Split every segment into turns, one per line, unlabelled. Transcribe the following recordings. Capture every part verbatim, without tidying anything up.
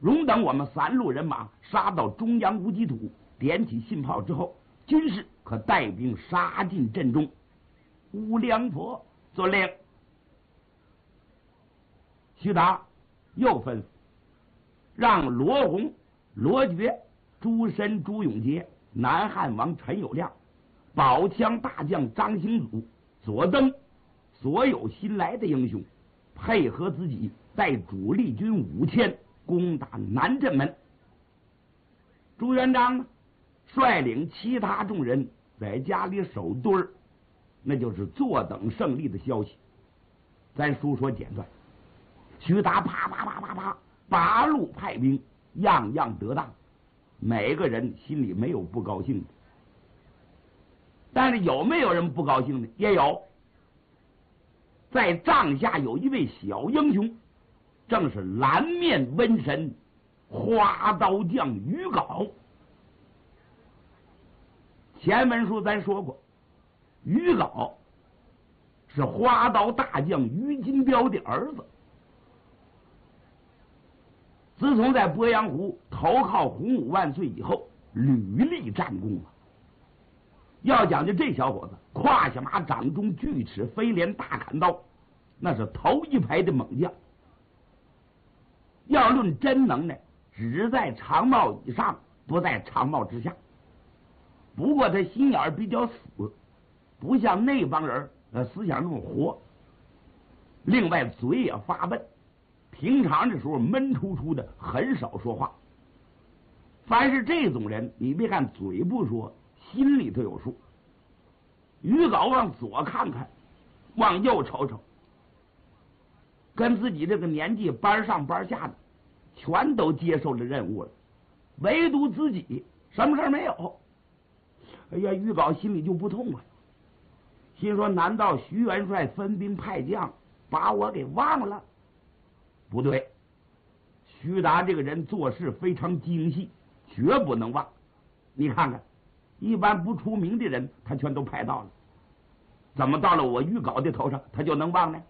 容等我们三路人马杀到中央无极土，点起信炮之后，军士可带兵杀进阵中。吴良佛做令。徐达又吩咐让罗洪、罗觉、朱深、朱永杰、南汉王陈友谅、宝枪大将张兴祖、左登所有新来的英雄，配合自己带主力军五千攻打南镇门。朱元璋呢，率领其他众人在家里守堆儿，那就是坐等胜利的消息。咱书说简短，徐达啪啪啪啪啪八路派兵，样样得当，每个人心里没有不高兴的。但是有没有人不高兴的？也有。在帐下有一位小英雄，正是蓝面瘟神花刀将于镐。前文书咱说过，于镐是花刀大将于金彪的儿子。自从在鄱阳湖投靠洪武万岁以后，屡立战功啊。要讲究这小伙子，胯下马，掌中锯齿飞镰大砍刀，那是头一排的猛将。要论真能耐，只在长帽以上，不在长帽之下。不过他心眼比较死，不像那帮人呃思想那么活。另外嘴也发笨，平常的时候闷出出的，很少说话。凡是这种人，你别看嘴不说，心里头有数。于镐往左看看，往右瞅瞅，跟自己这个年纪班上班下的全都接受了任务了，唯独自己什么事没有。哎呀，于镐心里就不痛啊，心说难道徐元帅分兵派将把我给忘了？不对，徐达这个人做事非常精细，绝不能忘。你看看，一般不出名的人他全都派到了，怎么到了我于镐的头上他就能忘呢？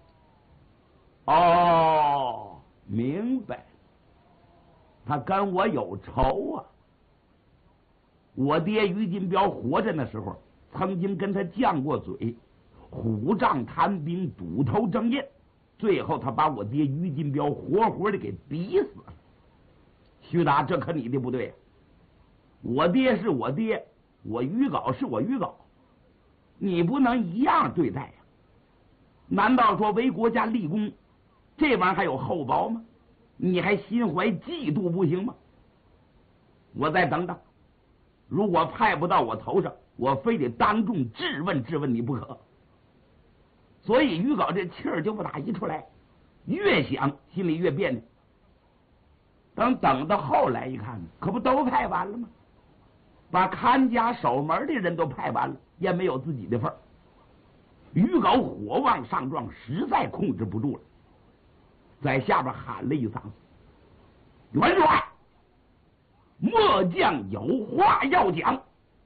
哦，明白，他跟我有仇啊。我爹于金彪活着那时候，曾经跟他犟过嘴，虎杖谈兵，堵头争印，最后他把我爹于金彪活活的给逼死了。徐达，这可你的不对，我爹是我爹，我于镐是我于镐，你不能一样对待呀、啊？难道说为国家立功，这玩意儿还有厚薄吗？你还心怀嫉妒不行吗？我再等等，如果派不到我头上，我非得当众质问质问你不可。所以于镐这气儿就不打一出来，越想心里越别扭。等等到后来一看，可不都派完了吗？把看家守门的人都派完了，也没有自己的份儿。于镐火旺上撞，实在控制不住了，在下边喊了一嗓子：“元帅，末将有话要讲。”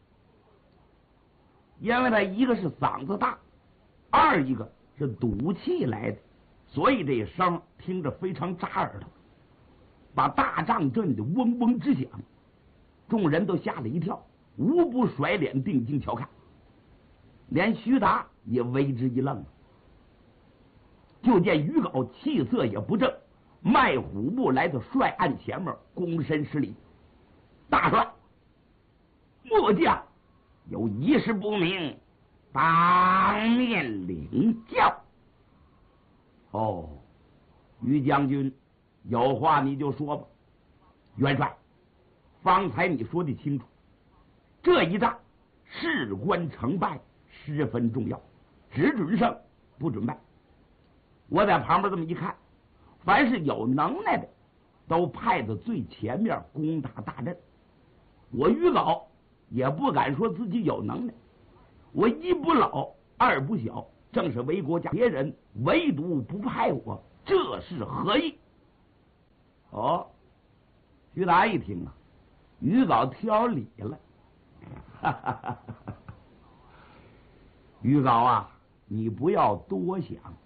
因为他一个是嗓子大，二一个是赌气来的，所以这声听着非常扎耳朵，把大帐震得嗡嗡直响。众人都吓了一跳，无不甩脸定睛瞧看，连徐达也为之一愣。就见于镐气色也不正，迈虎步来到帅案前面，躬身施礼：“大帅，末将有一事不明，当面领教。”哦，于将军，有话你就说吧。元帅，方才你说的清楚，这一仗事关成败，十分重要，只准胜不准败。我在旁边这么一看，凡是有能耐的都派到最前面攻打大阵。我于镐也不敢说自己有能耐，我一不老二不小，正是为国家，别人唯独不派我，这是何意？哦，徐达一听啊，于镐挑理了。哈哈哈哈，于镐啊，你不要多想。